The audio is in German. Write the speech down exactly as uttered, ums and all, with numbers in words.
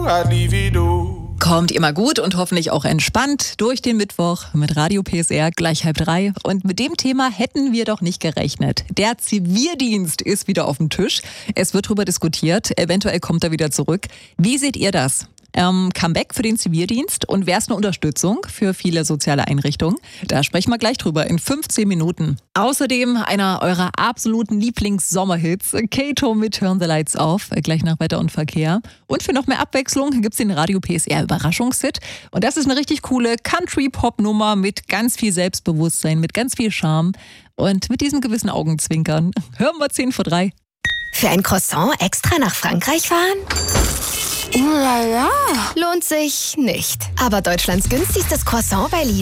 I'd leave it all. Kommt immer gut und hoffentlich auch entspannt durch den Mittwoch mit Radio P S R gleich halb drei. Und mit dem Thema hätten wir doch nicht gerechnet. Der Zivildienst ist wieder auf dem Tisch. Es wird darüber diskutiert. Eventuell kommt er wieder zurück. Wie seht ihr das? Ähm, Comeback für den Zivildienst und wäre es eine Unterstützung für viele soziale Einrichtungen? Da sprechen wir gleich drüber in fünfzehn Minuten. Außerdem einer eurer absoluten Lieblings-Sommerhits, Kato mit Turn the Lights Off, gleich nach Wetter und Verkehr. Und für noch mehr Abwechslung gibt es den Radio P S R Überraschungshit. Und das ist eine richtig coole Country-Pop-Nummer mit ganz viel Selbstbewusstsein, mit ganz viel Charme und mit diesem gewissen Augenzwinkern. Hören wir zehn vor drei. Für ein Croissant extra nach Frankreich fahren? Uh, la la. Lohnt sich nicht. Aber Deutschlands günstigstes Croissant bei Lidl